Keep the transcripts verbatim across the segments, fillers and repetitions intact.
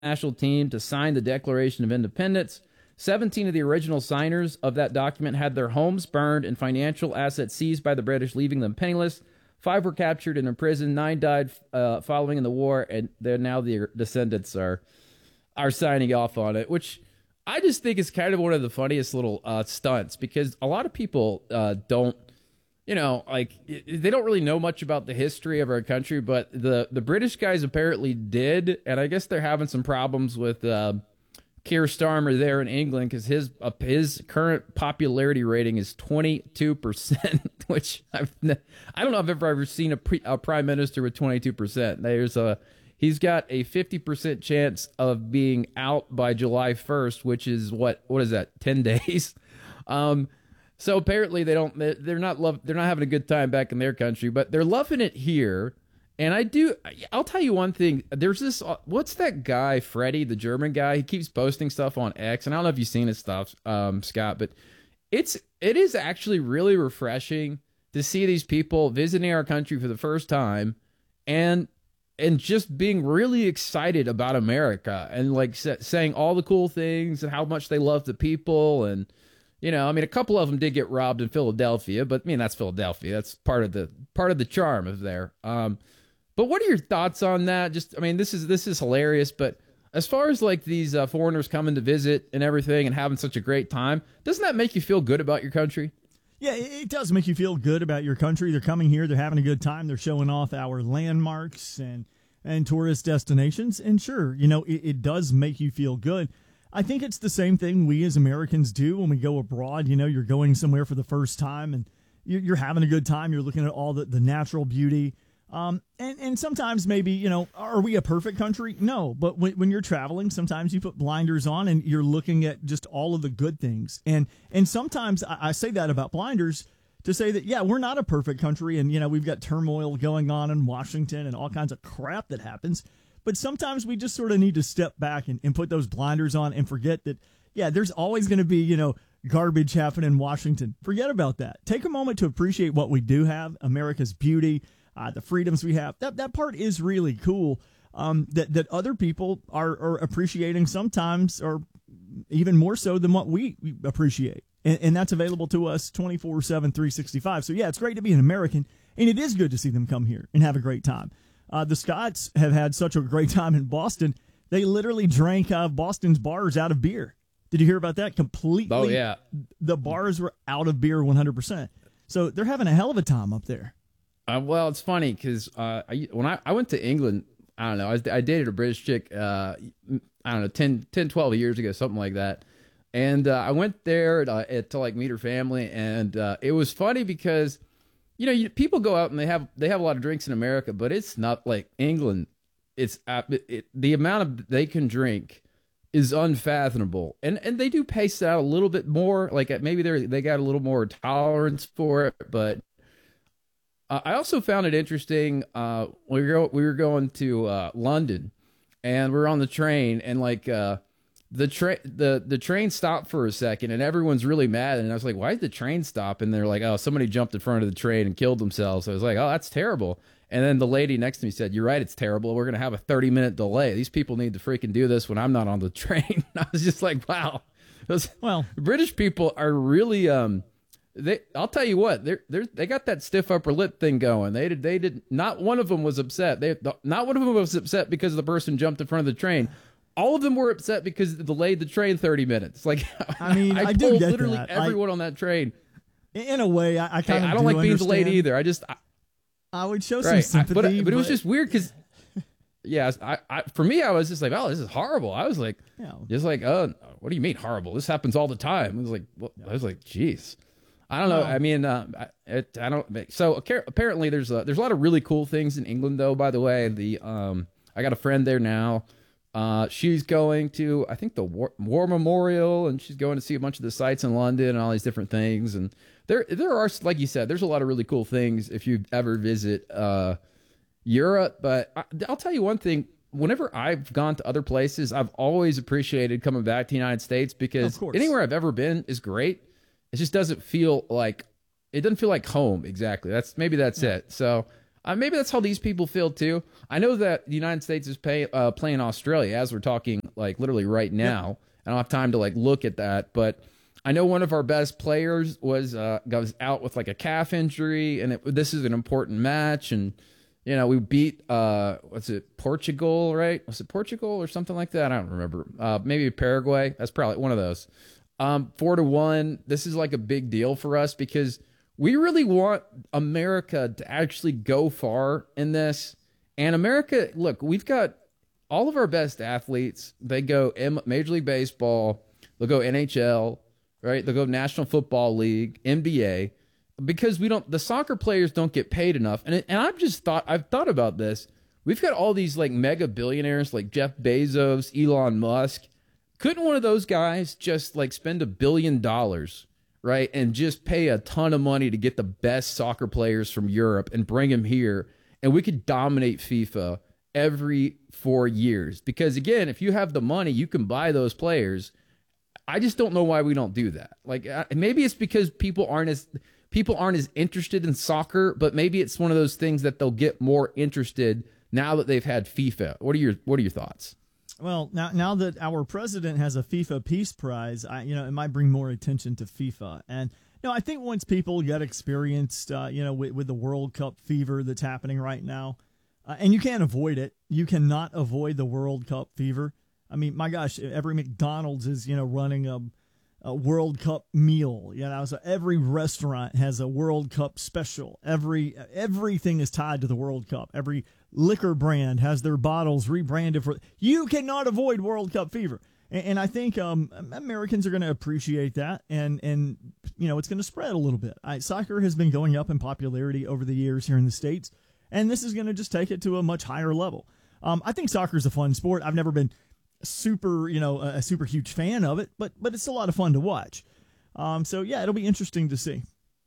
national team to sign the Declaration of Independence. seventeen of the original signers of that document had their homes burned and financial assets seized by the British, leaving them penniless. Five were captured and imprisoned. Nine died uh, following in the war, and they're now the descendants are are signing off on it, which I just think is kind of one of the funniest little uh, stunts, because a lot of people uh, don't, you know, like they don't really know much about the history of our country, but the, the British guys apparently did, and I guess they're having some problems with uh, Keir Starmer there in England, because his uh, his current popularity rating is twenty-two percent, which I've ne- I don't know if I've ever, ever seen a, pre- a prime minister with twenty-two percent. There's a He's got a fifty percent chance of being out by July first, which is what what is that, ten days? Um, so apparently they don't they're not love they're not having a good time back in their country, but they're loving it here. And I do I'll tell you one thing. There's this what's that guy, Freddie, the German guy? He keeps posting stuff on X, and I don't know if you've seen his stuff, um, Scott, but it's it is actually really refreshing to see these people visiting our country for the first time, and and just being really excited about America, and like saying all the cool things and how much they love the people. And, you know, I mean, a couple of them did get robbed in Philadelphia, but I mean, that's Philadelphia. That's part of the, part of the charm of there. Um, but what are your thoughts on that? Just, I mean, this is, this is hilarious, but as far as like these uh, foreigners coming to visit and everything and having such a great time, doesn't that make you feel good about your country? Yeah, it does make you feel good about your country. They're coming here. They're having a good time. They're showing off our landmarks and and tourist destinations. And sure, you know, it, it does make you feel good. I think it's the same thing we as Americans do when we go abroad. You know, you're going somewhere for the first time and you're, you're having a good time. You're looking at all the, the natural beauty. Um, and, and sometimes maybe, you know, are we a perfect country? No. But when, when you're traveling, sometimes you put blinders on and you're looking at just all of the good things. And and sometimes I, I say that about blinders to say that, yeah, we're not a perfect country. And, you know, we've got turmoil going on in Washington and all kinds of crap that happens. But sometimes we just sort of need to step back and, and put those blinders on and forget that, yeah, there's always going to be, you know, garbage happening in Washington. Forget about that. Take a moment to appreciate what we do have, America's beauty, Uh, the freedoms we have. That that part is really cool. Um, that that other people are, are appreciating sometimes, or even more so than what we appreciate, and, and that's available to us twenty-four seven, three sixty-five. So yeah, it's great to be an American, and it is good to see them come here and have a great time. Uh, the Scots have had such a great time in Boston. They literally drank uh, Boston's bars out of beer. Did you hear about that? Completely. Oh yeah, the bars were out of beer one hundred percent. So they're having a hell of a time up there. Uh, well, it's funny because uh, I, when I, I went to England, I don't know, I, was, I dated a British chick, uh, I don't know, ten, ten, twelve years ago, something like that. And uh, I went there to, to like meet her family, and uh, it was funny because, you know, you, people go out and they have they have a lot of drinks in America, but it's not like England. It's uh, it, it, the amount of they can drink is unfathomable, and and they do pace it out a little bit more. Like maybe they they got a little more tolerance for it, but. Uh, I also found it interesting. Uh, we were we were going to uh, London, and we we're on the train, and like uh, the train the the train stopped for a second, and everyone's really mad. And I was like, "Why did the train stop?" And they're like, "Oh, somebody jumped in front of the train and killed themselves." So I was like, "Oh, that's terrible." And then the lady next to me said, "You're right, it's terrible. We're gonna have a thirty minute delay. These people need to freaking do this when I'm not on the train." I was just like, "Wow." Those, well, British people are really um. They, I'll tell you what, they're, they're, they got that stiff upper lip thing going. They did, they did. Not one of them was upset. They, not one of them was upset because the person jumped in front of the train. All of them were upset because it delayed the train thirty minutes. Like, I mean, I, I do get literally that. everyone I, on that train. In a way, I, I kind hey, of I don't do like being understand. delayed either. I just, I, I would show right, some sympathy, I, but, but, but it was just weird because, yeah, I, I, for me, I was just like, oh, this is horrible. I was like, yeah. just like, oh, what do you mean horrible? This happens all the time. I was like, well, I was like, geez. I don't know. I mean, uh, it, I don't. So apparently, there's a, there's a lot of really cool things in England, though. By the way, the um, I got a friend there now. Uh, she's going to, I think, the War, War Memorial, and she's going to see a bunch of the sites in London and all these different things. And there, there are, like you said, there's a lot of really cool things if you ever visit uh, Europe. But I, I'll tell you one thing. Whenever I've gone to other places, I've always appreciated coming back to the United States because anywhere I've ever been is great. It just doesn't feel like, it doesn't feel like home exactly. That's maybe that's yeah. it. So Uh, maybe that's how these people feel too. I know that the United States is pay, uh, playing Australia as we're talking, like literally right now. Yep. I don't have time to like look at that, but I know one of our best players was uh, goes out with like a calf injury, and it, this is an important match. And you know, we beat uh, what's it, Portugal, right? Was it Portugal or something like that? I don't remember. Uh, maybe Paraguay. That's probably one of those. Um, four to one. This is like a big deal for us because we really want America to actually go far in this. And America, look, we've got all of our best athletes. They go M- Major League Baseball, they'll go N H L, right? They'll go National Football League, N B A, because we don't. The soccer players don't get paid enough. And it, and I've just thought, I've thought about this. We've got all these like mega billionaires like Jeff Bezos, Elon Musk. Couldn't one of those guys just like spend a billion dollars? Right, and just pay a ton of money to get the best soccer players from Europe and bring them here, and we could dominate FIFA every four years. Because again, if you have the money, you can buy those players. I just don't know why we don't do that. Like maybe it's because people aren't as people aren't as interested in soccer, but maybe it's one of those things that they'll get more interested now that they've had FIFA. What are your What are your thoughts? Well, now now that our president has a FIFA Peace Prize, I, you know, it might bring more attention to FIFA. And no, I think once people get experienced, uh, you know, with, with the World Cup fever that's happening right now, uh, and you can't avoid it. You cannot avoid the World Cup fever. I mean, my gosh, every McDonald's is, you know, running a, a World Cup meal. You know, so every restaurant has a World Cup special. Every everything is tied to the World Cup. Every liquor brand has their bottles rebranded for. You cannot avoid World Cup fever, and, and I think um, Americans are going to appreciate that, and and you know it's going to spread a little bit. I, soccer has been going up in popularity over the years here in the States, and this is going to just take it to a much higher level. Um, I think soccer is a fun sport. I've never been super, you know, a super huge fan of it, but but it's a lot of fun to watch. Um, so yeah, it'll be interesting to see.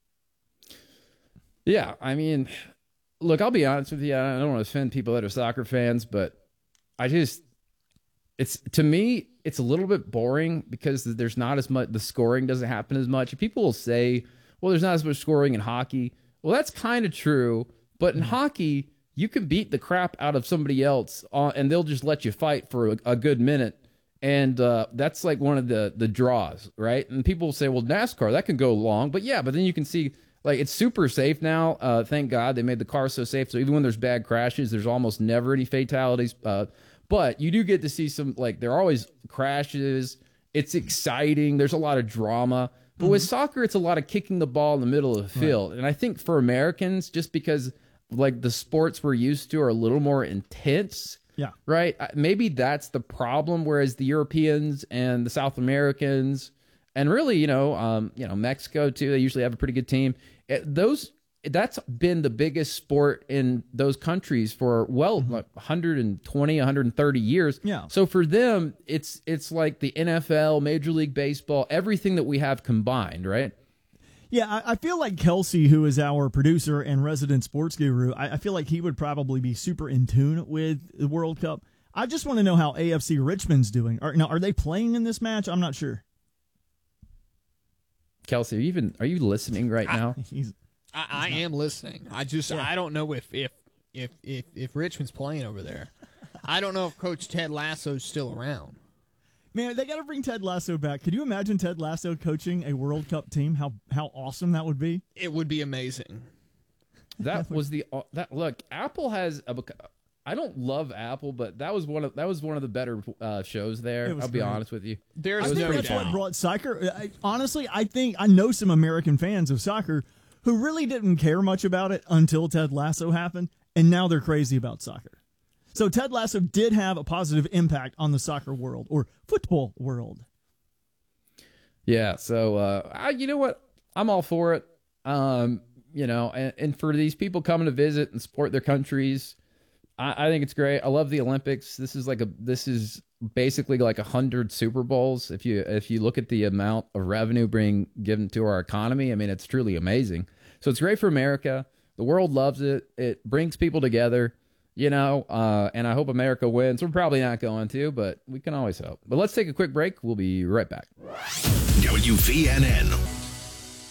Yeah, I mean. Look, I'll be honest with you. I don't want to offend people that are soccer fans, but I just, it's to me, it's a little bit boring because there's not as much, the scoring doesn't happen as much. People will say, well, there's not as much scoring in hockey. Well, that's kind of true. But in hockey, you can beat the crap out of somebody else uh, and they'll just let you fight for a, a good minute. And uh, that's like one of the, the draws, right? And people will say, well, NASCAR, that can go long. But yeah, but then you can see, like, it's super safe now. Uh, thank God they made the car so safe. So even when there's bad crashes, there's almost never any fatalities. Uh, but you do get to see some, like, there are always crashes. It's exciting. There's a lot of drama. But mm-hmm. with soccer, it's a lot of kicking the ball in the middle of the field. Right. And I think for Americans, just because, like, the sports we're used to are a little more intense. Yeah. Right? Maybe that's the problem. Whereas the Europeans and the South Americans, and really, you know, um, you know, Mexico, too, they usually have a pretty good team. Those that's been the biggest sport in those countries for well mm-hmm. like one hundred twenty, one hundred thirty years. Yeah. So for them, it's it's like the N F L, Major League Baseball, everything that we have combined, right? Yeah, I, I feel like Kelsey, who is our producer and resident sports guru, I, I feel like he would probably be super in tune with the World Cup. I just want to know how A F C Richmond's doing. Are, now, are they playing in this match? I'm not sure. Kelsey, are you even are you listening right now? I, he's, I, I am listening. I just yeah. I don't know if, if if if if Richmond's playing over there. I don't know if Coach Ted Lasso's still around. Man, they got to bring Ted Lasso back. Could you imagine Ted Lasso coaching a World Cup team? How how awesome that would be! It would be amazing. That was the that look. Apple has a. I don't love Apple, but that was one of that was one of the better uh, shows there. I'll be great. honest with you. There's I think no that's doubt. what brought soccer. I, honestly, I think I know some American fans of soccer who really didn't care much about it until Ted Lasso happened, and now they're crazy about soccer. So Ted Lasso did have a positive impact on the soccer world or football world. Yeah. So uh, I, you know what? I'm all for it. Um, you know, and, and for these people coming to visit and support their countries. I think it's great. I love the Olympics. This is like a this is basically like a hundred Super Bowls. If you if you look at the amount of revenue being given to our economy, I mean, it's truly amazing. So it's great for America. The world loves it. It brings people together, you know. Uh, and I hope America wins. We're probably not going to, but we can always hope. But let's take a quick break. We'll be right back. W V N N.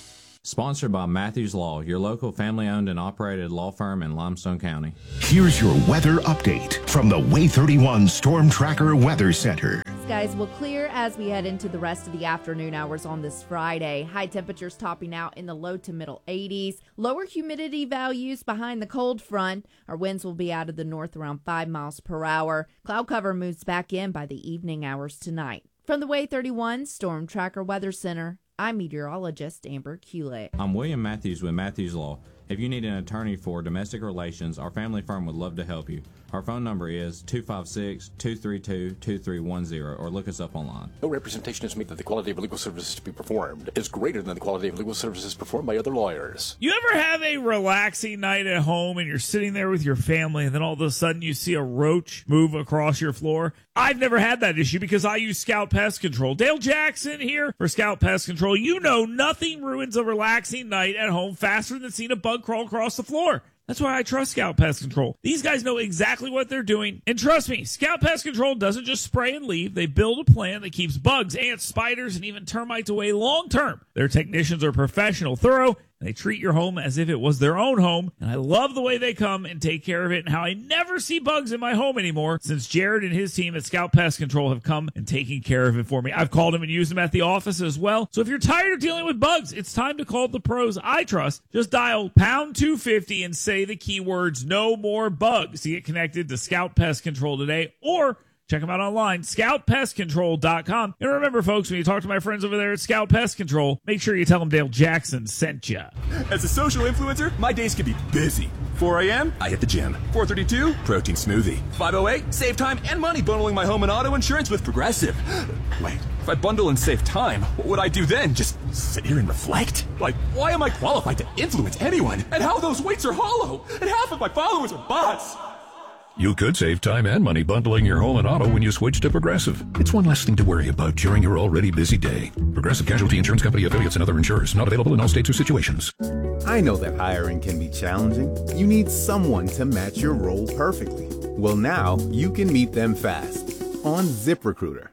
Sponsored by Matthews Law, your local family-owned and operated law firm in Limestone County. Here's your weather update from the Way thirty-one Storm Tracker Weather Center. Skies will clear as we head into the rest of the afternoon hours on this Friday. High temperatures topping out in the low to middle eighties. Lower humidity values behind the cold front. Our winds will be out of the north around five miles per hour. Cloud cover moves back in by the evening hours tonight. From the Way thirty-one Storm Tracker Weather Center, I'm meteorologist Amber Kulik. I'm William Matthews with Matthews Law. If you need an attorney for domestic relations, our family firm would love to help you. Our phone number is two five six, two three two, two three one zero or look us up online. No representation is made that the quality of legal services to be performed is greater than the quality of legal services performed by other lawyers. You ever have a relaxing night at home and you're sitting there with your family and then all of a sudden you see a roach move across your floor? I've never had that issue because I use Scout Pest Control. Dale Jackson here for Scout Pest Control. You know nothing ruins a relaxing night at home faster than seeing a bug crawl across the floor. That's why I trust Scout Pest Control. These guys know exactly what they're doing. And trust me, Scout Pest Control doesn't just spray and leave. They build a plan that keeps bugs, ants, spiders, and even termites away long term. Their technicians are professional, thorough, and they treat your home as if it was their own home. And I love the way they come and take care of it and how I never see bugs in my home anymore since Jared and his team at Scout Pest Control have come and taken care of it for me. I've called them and used them at the office as well. So if you're tired of dealing with bugs, it's time to call the pros I trust. Just dial pound two fifty and say the keywords no more bugs to get connected to Scout Pest Control today, or check them out online, scout pest control dot com. And remember, folks, when you talk to my friends over there at Scout Pest Control, make sure you tell them Dale Jackson sent you. As a social influencer, my days can be busy. four a.m., I hit the gym. four thirty-two, protein smoothie. five oh eight, save time and money bundling my home and auto insurance with Progressive. Wait, if I bundle and save time, what would I do then? Just sit here and reflect? Like, why am I qualified to influence anyone? And how those weights are hollow? And half of my followers are bots. You could save time and money bundling your home and auto when you switch to Progressive. It's one less thing to worry about during your already busy day. Progressive Casualty Insurance Company affiliates and other insurers. Not available in all states or situations. I know that hiring can be challenging. You need someone to match your role perfectly. Well, now you can meet them fast on ZipRecruiter.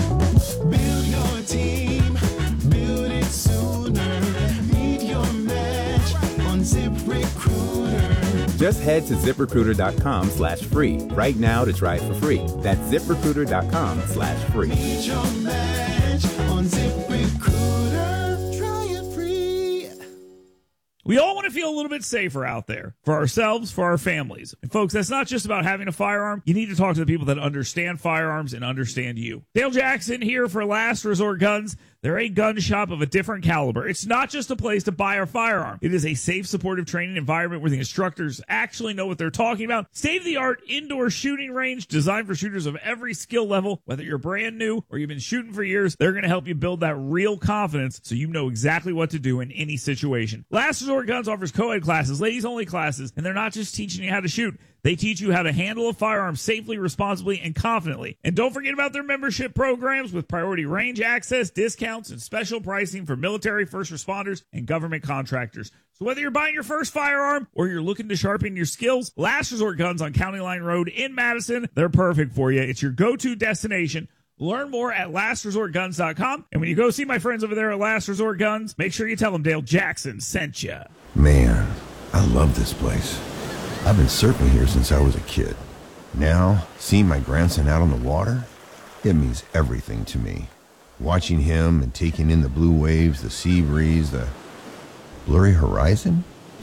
Build your team, build it sooner. Meet your match on ZipRecruiter. Just head to ZipRecruiter.com slash free right now to try it for free. That's ZipRecruiter.com slash free. Meet your match on ZipRecruiter. Try it free. We all want to feel a little bit safer out there for ourselves, for our families. And folks, that's not just about having a firearm. You need to talk to the people that understand firearms and understand you. Dale Jackson here for Last Resort Guns. They're a gun shop of a different caliber. It's not just a place to buy a firearm. It is a safe, supportive training environment where the instructors actually know what they're talking about. State-of-the-art indoor shooting range designed for shooters of every skill level. Whether you're brand new or you've been shooting for years, they're going to help you build that real confidence so you know exactly what to do in any situation. Last Resort Guns offers co-ed classes, ladies-only classes, and they're not just teaching you how to shoot. They teach you how to handle a firearm safely, responsibly, and confidently. And don't forget about their membership programs with priority range access, discounts, and special pricing for military, first responders, and government contractors. So whether you're buying your first firearm or you're looking to sharpen your skills, Last Resort Guns on County Line Road in Madison, they're perfect for you. It's your go-to destination. Learn more at last resort guns dot com. And when you go see my friends over there at Last Resort Guns, make sure you tell them Dale Jackson sent you. Man, I love this place. I've been surfing here since I was a kid. Now, seeing my grandson out on the water, it means everything to me. Watching him and taking in the blue waves, the sea breeze, the blurry horizon.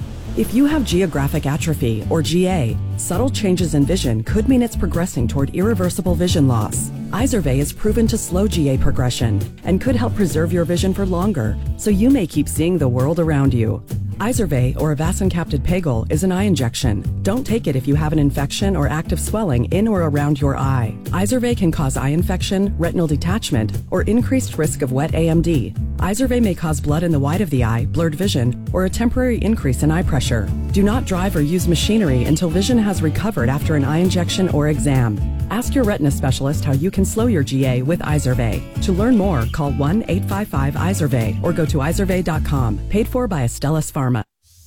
If you have geographic atrophy, or G A, subtle changes in vision could mean it's progressing toward irreversible vision loss. Izervay is proven to slow G A progression and could help preserve your vision for longer, so you may keep seeing the world around you. Izervay, or avacincaptad pegol, is an eye injection. Don't take it if you have an infection or active swelling in or around your eye. Izervay can cause eye infection, retinal detachment, or increased risk of wet A M D. Izervay may cause blood in the white of the eye, blurred vision, or a temporary increase in eye pressure. Do not drive or use machinery until vision has recovered after an eye injection or exam. Ask your retina specialist how you can slow your G A with Izervay. To learn more, call one eight five five Izervay or go to izervay dot com. Paid for by Astellas Pharma.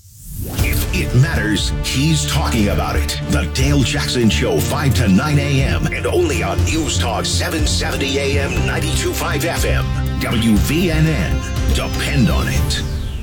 If it matters, he's talking about it. The Dale Jackson Show, five to nine a.m. and only on News Talk seven seventy A M, ninety-two point five F M. W V N N. Depend on it.